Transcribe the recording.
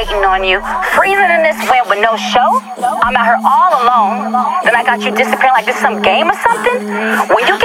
waiting on you, freezing in this wind with no show. I'm out here all alone. Then I got you disappearing like this some game or something. When you get